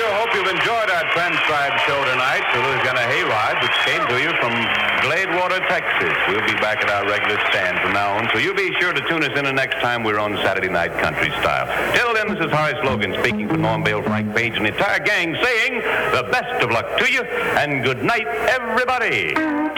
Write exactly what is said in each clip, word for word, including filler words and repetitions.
hope you've enjoyed our transcribed show tonight, the Louisiana Hayride, which came to you from Gladewater, Texas. We'll be back at our regular stand from now on, so you be sure to tune us in the next time we're on Saturday Night Country Style. Till then, this is Horace Logan speaking for Norm Bale, Frank Page, and the entire gang saying the best of luck to you, and good night, everybody.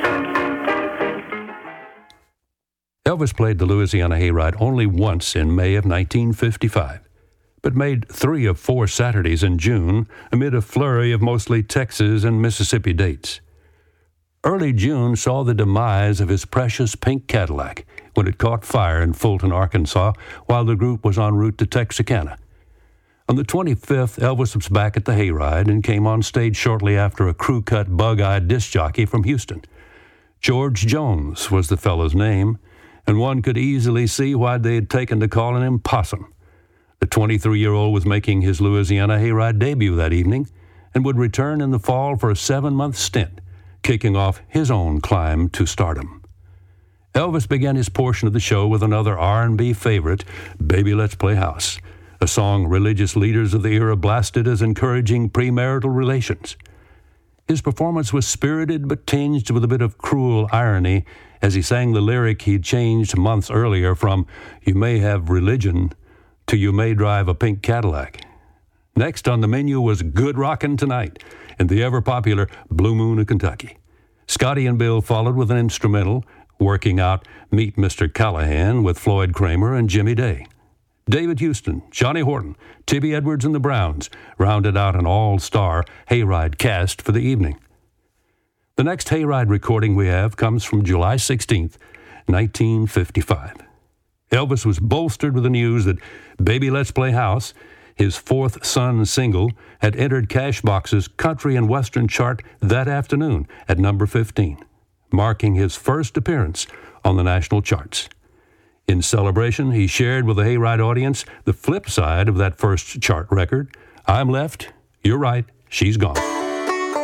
Elvis played the Louisiana Hayride only once in May of nineteen fifty-five, but made three of four Saturdays in June amid a flurry of mostly Texas and Mississippi dates. Early June saw the demise of his precious pink Cadillac when it caught fire in Fulton, Arkansas, while the group was en route to Texarkana. On the twenty-fifth, Elvis was back at the Hayride and came on stage shortly after a crew-cut, bug-eyed disc jockey from Houston. George Jones was the fellow's name, and one could easily see why they had taken to calling him Possum. The twenty-three-year-old was making his Louisiana Hayride debut that evening and would return in the fall for a seven-month stint, kicking off his own climb to stardom. Elvis began his portion of the show with another R and B favorite, Baby Let's Play House, a song religious leaders of the era blasted as encouraging premarital relations. His performance was spirited but tinged with a bit of cruel irony as he sang the lyric he'd changed months earlier from "You may have religion" to "You may drive a pink Cadillac." Next on the menu was Good Rockin' Tonight and the ever-popular Blue Moon of Kentucky. Scotty and Bill followed with an instrumental, working out Meet Mister Callahan with Floyd Kramer and Jimmy Day. David Houston, Johnny Horton, Tibby Edwards and the Browns rounded out an all-star Hayride cast for the evening. The next Hayride recording we have comes from July sixteenth, nineteen fifty-five. Elvis was bolstered with the news that Baby Let's Play House, his fourth Sun single, had entered Cashbox's country and western chart that afternoon at number fifteen, marking his first appearance on the national charts. In celebration, he shared with the Hayride audience the flip side of that first chart record. I'm left, you're right, she's gone.